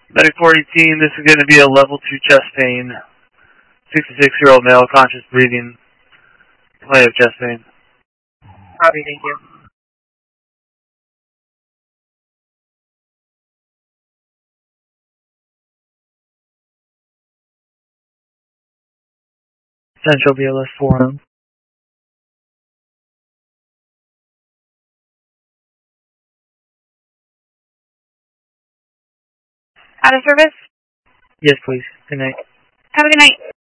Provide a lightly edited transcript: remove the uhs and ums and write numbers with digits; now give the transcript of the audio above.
Medic 418, this is going to be a level 2 chest pain. 66-year-old male, conscious breathing. Complaint of chest pain. Copy, thank you. Central BLS 4. Out of service? Yes, please. Good night. Have a good night.